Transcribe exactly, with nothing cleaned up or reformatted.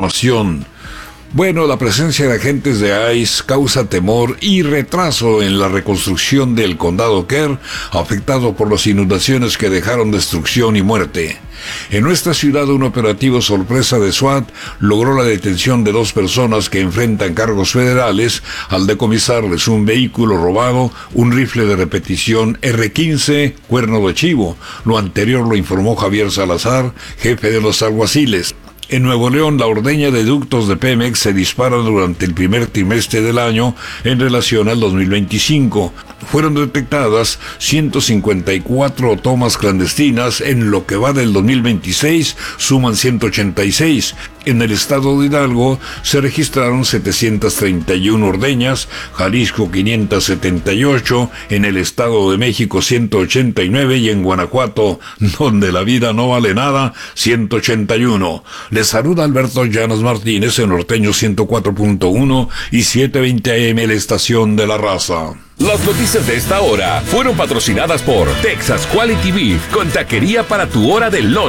información. Bueno, la presencia de agentes de ICE causa temor y retraso en la reconstrucción del condado Kerr, afectado por las inundaciones que dejaron destrucción y muerte. En nuestra ciudad, un operativo sorpresa de SWAT logró la detención de dos personas que enfrentan cargos federales al decomisarles un vehículo robado, un rifle de repetición erre quince, cuerno de chivo. Lo anterior lo informó Javier Salazar, jefe de los alguaciles. En Nuevo León, la ordeña de ductos de Pemex se dispara durante el primer trimestre del año en relación al dos mil veinticinco. Fueron detectadas ciento cincuenta y cuatro tomas clandestinas, en lo que va del dos mil veintiséis suman ciento ochenta y seis. En el estado de Hidalgo se registraron setecientas treinta y una ordeñas, Jalisco quinientas setenta y ocho, en el Estado de México ciento ochenta y nueve y en Guanajuato, donde la vida no vale nada, ciento ochenta y uno. Les saluda Alberto Llanos Martínez en Norteño ciento cuatro punto uno y setecientos veinte A M, la estación de la raza. Las noticias de esta hora fueron patrocinadas por Texas Quality Beef, con taquería para tu hora del lunch.